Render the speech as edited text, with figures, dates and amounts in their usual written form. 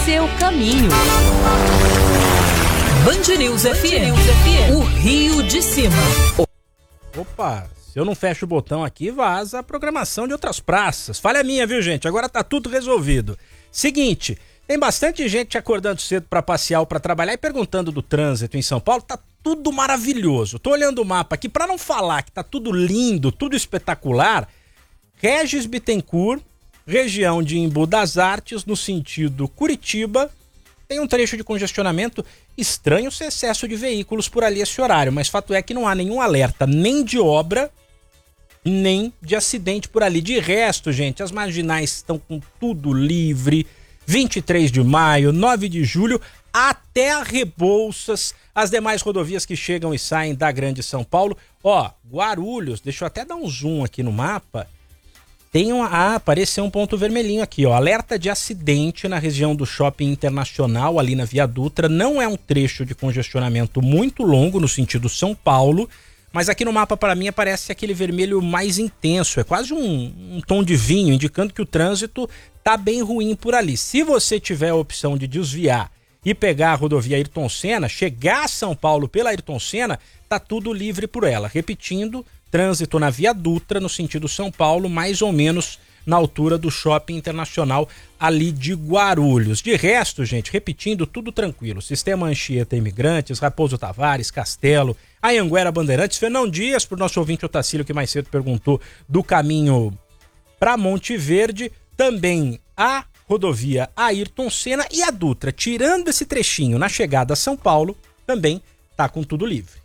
seu caminho. Band News FM, o Rio de Cima. Opa, se eu não fecho o botão aqui, vaza a programação de outras praças. Falha minha, viu, gente? Agora tá tudo resolvido. Seguinte, tem bastante gente acordando cedo pra passear ou pra trabalhar e perguntando do trânsito em São Paulo. Tá tudo maravilhoso. Tô olhando o mapa aqui pra não falar que tá tudo lindo, tudo espetacular. Regis Bittencourt, região de Embu das Artes, no sentido Curitiba, tem um trecho de congestionamento. Estranho ser excesso de veículos por ali esse horário, mas fato é que não há nenhum alerta nem de obra, nem de acidente por ali. De resto, gente, as marginais estão com tudo livre. 23 de maio, 9 de julho, até a Rebouças, as demais rodovias que chegam e saem da Grande São Paulo. Ó, Guarulhos, deixa eu até dar um zoom aqui no mapa. Apareceu um ponto vermelhinho aqui, ó. Alerta de acidente na região do Shopping Internacional, ali na Via Dutra. Não é um trecho de congestionamento muito longo no sentido São Paulo, mas aqui no mapa para mim aparece aquele vermelho mais intenso. É quase um tom de vinho, indicando que o trânsito tá bem ruim por ali. Se você tiver a opção de desviar e pegar a rodovia Ayrton Senna, chegar a São Paulo pela Ayrton Senna, tá tudo livre por ela. Repetindo, trânsito na Via Dutra, no sentido São Paulo, mais ou menos na altura do Shopping Internacional ali de Guarulhos. De resto, gente, repetindo, tudo tranquilo. Sistema Anchieta Imigrantes, Raposo Tavares, Castelo, Anhanguera Bandeirantes, Fernão Dias, pro nosso ouvinte Otacílio que mais cedo perguntou do caminho para Monte Verde, também a rodovia Ayrton Senna e a Dutra, tirando esse trechinho na chegada a São Paulo, também tá com tudo livre.